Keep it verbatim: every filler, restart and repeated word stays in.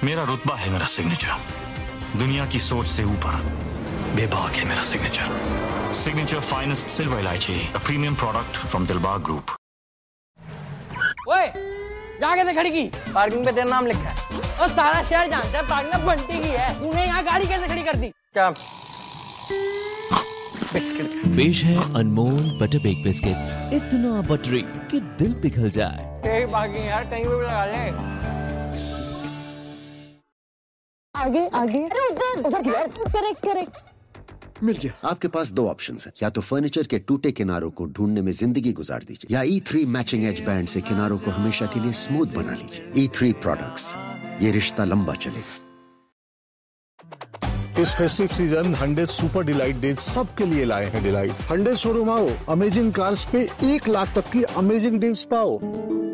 मेरा रुतबा है मेरा सिग्नेचर, दुनिया की सोच से ऊपर बेबाक है मेरा सिग्नेचर। सिग्नेचर फाइनेस्ट सिल्वर इलायची, a premium product from Dilbag group. ओए, जहाँ कैसे खड़ी की? पार्किंग पे तेरा नाम लिखा है और सारा शहर जानता है पार्किंग बंटी की है। तूने यहाँ गाड़ी कैसे खड़ी कर दी? क्या बिस्किट? पेश है अनमोल बटर बेक बिस्किट्स, इतना बटरी कि दिल पिघल जाए। यही पार्किंग यार, कहीं पे भी लगा ले। आगे आगे, अरे उधर उधर यार, करेक्ट करेक्ट। मिल गया। आपके पास दो ऑप्शंस हैं, या तो फर्नीचर के टूटे किनारों को ढूंढने में जिंदगी गुजार दीजिए, या ई थ्री मैचिंग एज बैंड से किनारों को हमेशा के लिए स्मूथ बना लीजिए। ई थ्री प्रोडक्ट्स, ये रिश्ता लंबा चलेगा। इस फेस्टिव सीजन हंडे सुपर डिलाइट डेज सबके लिए लाए हैं डिलाइट। हंडे शोरूम आओ, अमेजिंग कार्स पे एक लाख तक की अमेजिंग डील्स पाओ।